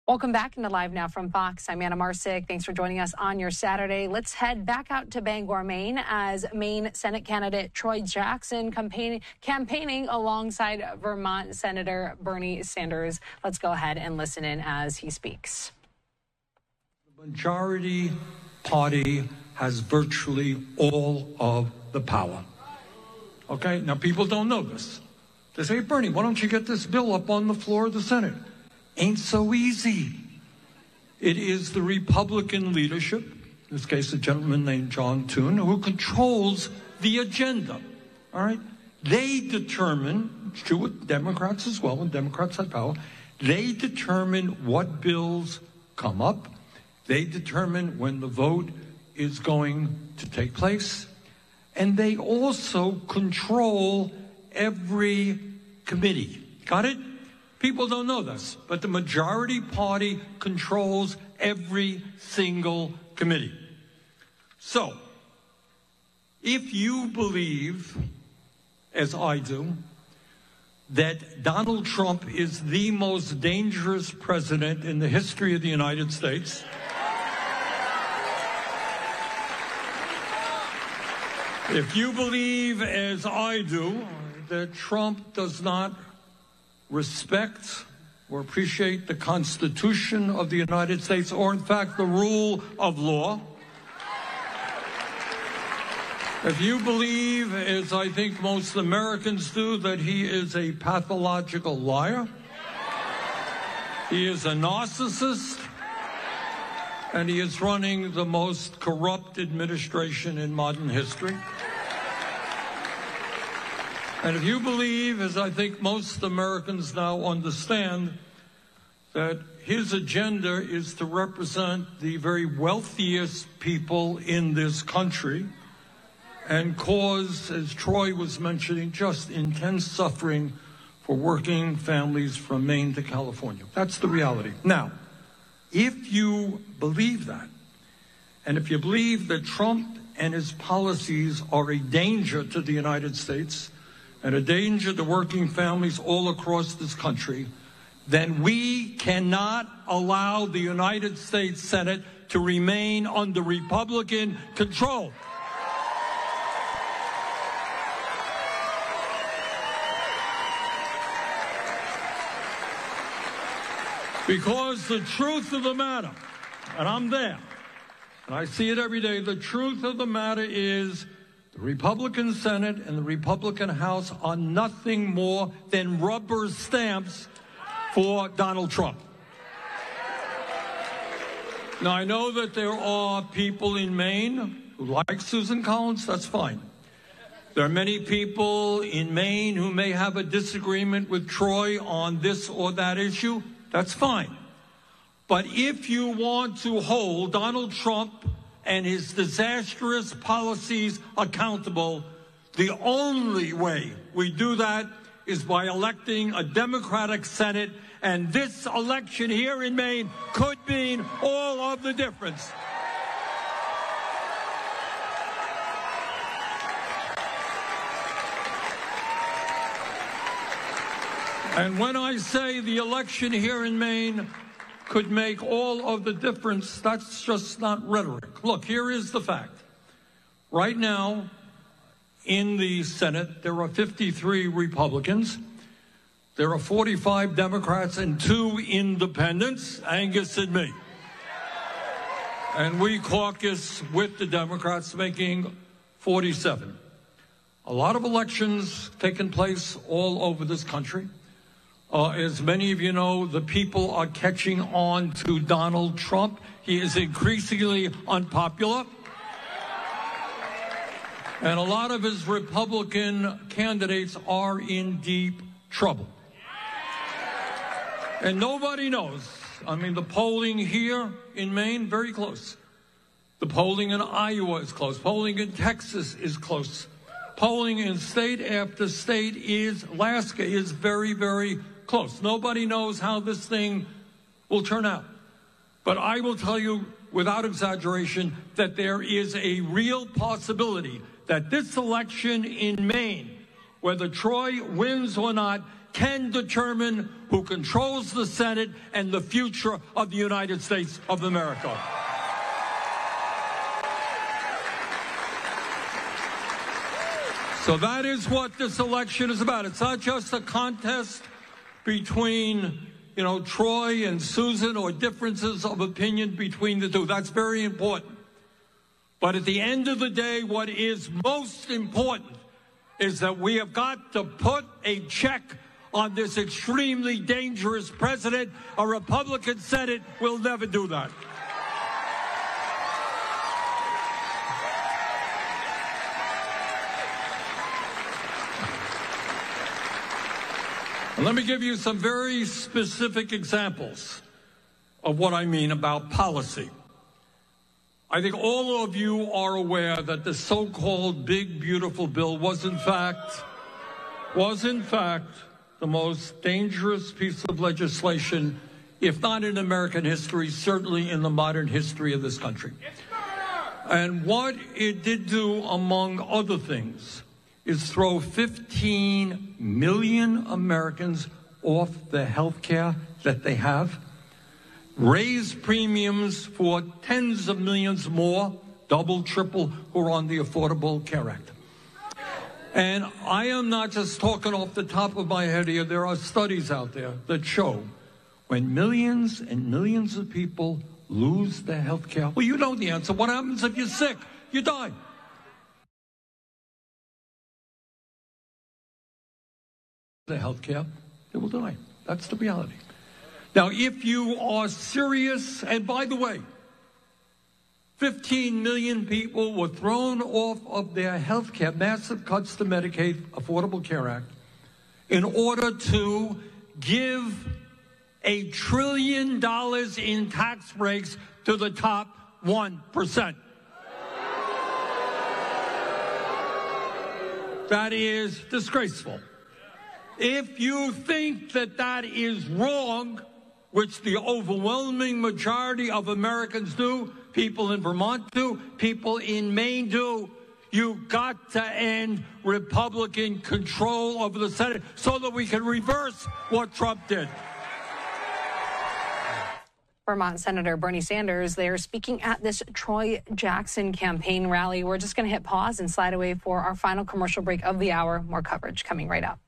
Welcome back into Live Now from Fox. I'm Anna Marsick. Thanks for joining us on your Saturday. Let's head back out to Bangor, Maine, as Maine Senate candidate Troy Jackson campaigning alongside Vermont Senator Bernie Sanders. Let's go ahead and listen in as he speaks. The majority party has virtually all of the power. Okay? Now, people don't know this. They say, Bernie, why don't you get this bill up on the floor of the Senate? Ain't so easy. It is the Republican leadership, in this case a gentleman named John Thune, who controls the agenda. All right? They determine, it's true with Democrats as well, and Democrats have power, they determine what bills come up. They determine when the vote is going to take place. And they also control every committee. Got it? People don't know this, but the majority party controls every single committee. So, if you believe, as I do, that Donald Trump is the most dangerous president in the history of the United States, if you believe, as I do, that Trump does not respect or appreciate the Constitution of the United States, or in fact the rule of law, if you believe, as I think most Americans do, that he is a pathological liar, he is a narcissist, and he is running the most corrupt administration in modern history, and if you believe, as I think most Americans now understand, that his agenda is to represent the very wealthiest people in this country and cause, as Troy was mentioning, just intense suffering for working families from Maine to California. That's the reality. Now, if you believe that, and if you believe that Trump and his policies are a danger to the United States, and a danger to working families all across this country, then we cannot allow the United States Senate to remain under Republican control. Because the truth of the matter, and I'm there, and I see it every day, the truth of the matter is the Republican Senate and the Republican House are nothing more than rubber stamps for Donald Trump. Now, I know that there are people in Maine who like Susan Collins. That's fine. There are many people in Maine who may have a disagreement with Troy on this or that issue. That's fine. But if you want to hold Donald Trump and his disastrous policies accountable, the only way we do that is by electing a Democratic Senate, and this election here in Maine could mean all of the difference. And when I say the election here in Maine could make all of the difference, that's just not rhetoric. Look, here is the fact. Right now, in the Senate, there are 53 Republicans. There are 45 Democrats and 2 independents, Angus and me. And we caucus with the Democrats, making 47. A lot of elections taking place all over this country. As many of you know, the people are catching on to Donald Trump. He is increasingly unpopular. And a lot of his Republican candidates are in deep trouble. And nobody knows. I mean, the polling here in Maine, very close. The polling in Iowa is close. Polling in Texas is close. Polling in state after state Alaska is very, very close. Nobody knows how this thing will turn out. But I will tell you, without exaggeration, that there is a real possibility that this election in Maine, whether Troy wins or not, can determine who controls the Senate and the future of the United States of America. So that is what this election is about. It's not just a contest between, Troy and Susan, or differences of opinion between the two. That's very important. But at the end of the day, what is most important is that we have got to put a check on this extremely dangerous president. A Republican Senate will never do that. And let me give you some very specific examples of what I mean about policy. I think all of you are aware that the so-called big, beautiful bill was in fact the most dangerous piece of legislation, if not in American history, certainly in the modern history of this country. And what it did do, among other things, is throw 15 million Americans off the health care that they have, raise premiums for tens of millions more, double, triple, who are on the Affordable Care Act. And I am not just talking off the top of my head here. There are studies out there that show when millions and millions of people lose their health care, well, you know the answer. What happens if you're sick? You die. The health care, they will die. That's the reality. Now, if you are serious, and by the way, 15 million people were thrown off of their health care, massive cuts to Medicaid, Affordable Care Act, in order to give $1 trillion in tax breaks to the top 1%. That is disgraceful. If you think that that is wrong, which the overwhelming majority of Americans do, people in Vermont do, people in Maine do, you've got to end Republican control over the Senate so that we can reverse what Trump did. Vermont Senator Bernie Sanders there speaking at this Troy Jackson campaign rally. We're just going to hit pause and slide away for our final commercial break of the hour. More coverage coming right up.